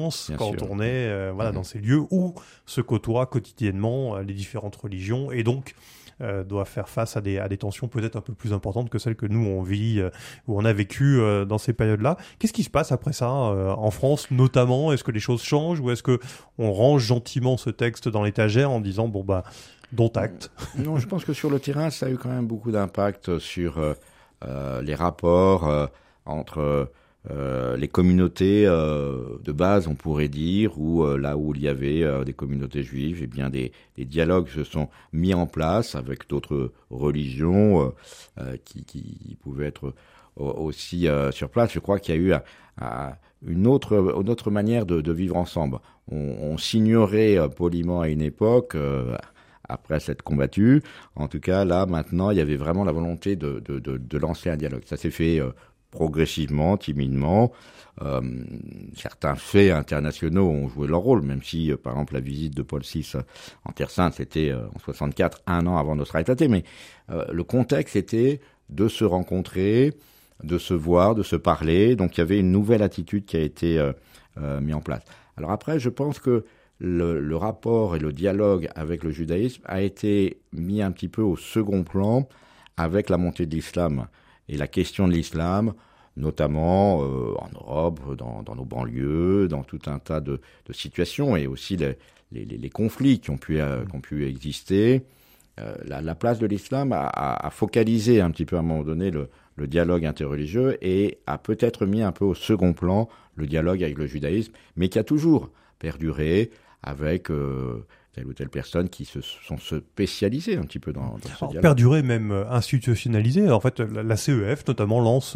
sens Bien quand sûr. on est dans ces lieux où se côtoient quotidiennement les différentes religions et donc doit faire face à des tensions peut-être un peu plus importantes que celles que nous on vit ou on a vécu dans ces périodes-là. Qu'est-ce qui se passe après ça en France notamment? Est-ce que les choses changent ou est-ce que on range gentiment ce texte dans l'étagère en disant dont acte? Non, je pense que sur le terrain, ça a eu quand même beaucoup d'impact sur les rapports entre les communautés de base, on pourrait dire, ou là où il y avait des communautés juives, eh bien des dialogues se sont mis en place avec d'autres religions qui pouvaient être aussi sur place. Je crois qu'il y a eu une autre manière de vivre ensemble. On s'ignorait poliment à une époque. Après s'être combattu, en tout cas là maintenant il y avait vraiment la volonté de lancer un dialogue. Ça s'est fait progressivement, timidement. Certains faits internationaux ont joué leur rôle, même si par exemple la visite de Paul VI en Terre Sainte c'était en 64, un an avant Nostra Aetate, mais le contexte était de se rencontrer, de se voir, de se parler. Donc il y avait une nouvelle attitude qui a été mise en place. Alors après je pense que le rapport et le dialogue avec le judaïsme a été mis un petit peu au second plan avec la montée de l'islam et la question de l'islam, notamment en Europe, dans nos banlieues, dans tout un tas de situations et aussi les conflits qui ont pu exister. La place de l'islam a focalisé un petit peu à un moment donné le dialogue interreligieux et a peut-être mis un peu au second plan le dialogue avec le judaïsme, mais qui a toujours perduré avec telle ou telle personne qui se sont spécialisées un petit peu dans ce dialogue. Perdurer, même institutionnalisé. En fait, la CEF notamment lance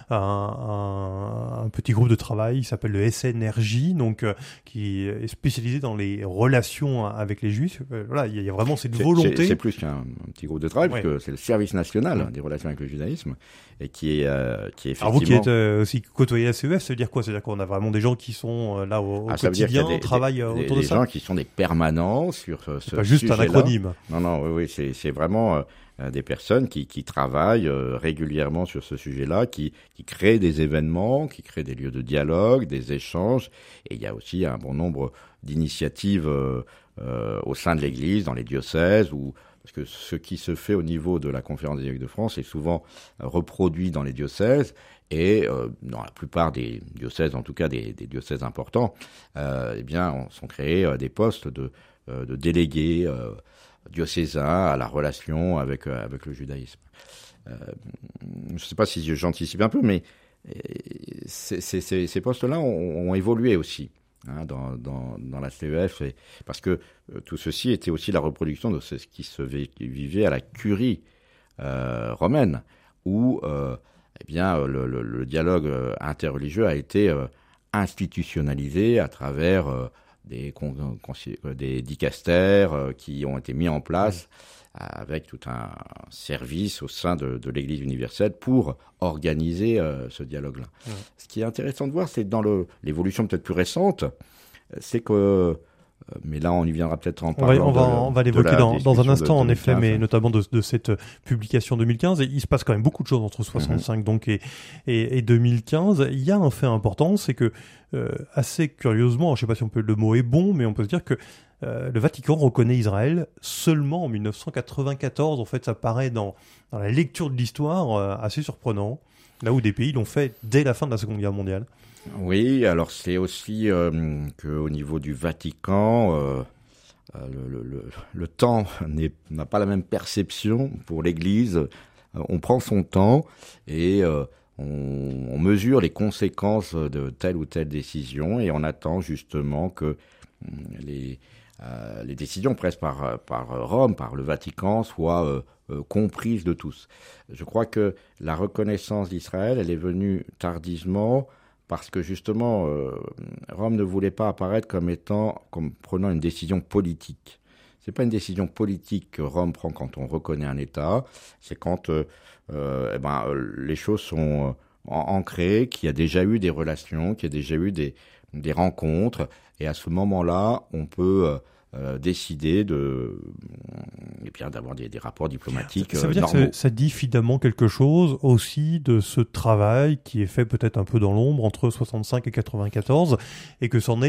un petit groupe de travail qui s'appelle le SNRJ, donc qui est spécialisé dans les relations avec les Juifs. Voilà, il y a vraiment cette volonté. C'est plus qu'un petit groupe de travail, parce que c'est le service national des relations avec le judaïsme et qui est effectivement. Alors vous qui êtes aussi côtoyé la CEF, ça veut dire quoi? C'est-à-dire qu'on a vraiment des gens qui sont là au quotidien, travaillent autour de ça. Des gens qui sont des permanents sur ce c'est pas juste sujet-là. Un acronyme. Non, oui, c'est vraiment des personnes qui travaillent régulièrement sur ce sujet-là, qui créent des événements, qui créent des lieux de dialogue, des échanges. Et il y a aussi un bon nombre d'initiatives au sein de l'Église, dans les diocèses, parce que ce qui se fait au niveau de la Conférence des évêques de France est souvent reproduit dans les diocèses. Et dans la plupart des diocèses, en tout cas des diocèses importants, eh bien, sont créés des postes de délégués diocésains à la relation avec le judaïsme. Je ne sais pas si j'anticipe un peu, mais ces postes-là ont évolué aussi dans la CEF, parce que tout ceci était aussi la reproduction de ce qui se vivait à la curie romaine, où eh bien, le dialogue interreligieux a été institutionnalisé à travers des dicastères qui ont été mis en place avec tout un service au sein de l'Église universelle pour organiser ce dialogue-là. Ouais. Ce qui est intéressant de voir, c'est dans l'évolution peut-être plus récente, c'est que mais là, on y viendra peut-être en parlant. On va l'évoquer dans un instant, en effet, mais notamment de cette publication 2015. Et il se passe quand même beaucoup de choses entre 65 donc et 2015. Il y a un fait important, c'est que assez curieusement, je ne sais pas si le mot est bon, mais on peut se dire que le Vatican reconnaît Israël seulement en 1994. En fait, ça paraît dans la lecture de l'histoire assez surprenant. Là où des pays l'ont fait dès la fin de la Seconde Guerre mondiale. Oui, alors c'est aussi qu'au niveau du Vatican, le temps n'a pas la même perception pour l'Église. On prend son temps et on mesure les conséquences de telle ou telle décision et on attend justement que les décisions prises par Rome, par le Vatican, soient comprises de tous. Je crois que la reconnaissance d'Israël, elle est venue tardivement, parce que justement, Rome ne voulait pas apparaître comme prenant une décision politique. C'est pas une décision politique que Rome prend quand on reconnaît un État, c'est quand les choses sont ancrées, qu'il y a déjà eu des relations, qu'il y a déjà eu des rencontres, et à ce moment-là, on peut décider d'avoir des rapports diplomatiques ça veut dire normaux. Que ça dit finalement quelque chose aussi de ce travail qui est fait peut-être un peu dans l'ombre entre 65 et 94 et que c'en est